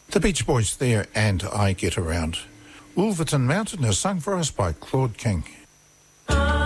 The Beach Boys there, and I Get Around. Wolverton Mountain is sung for us by Claude King.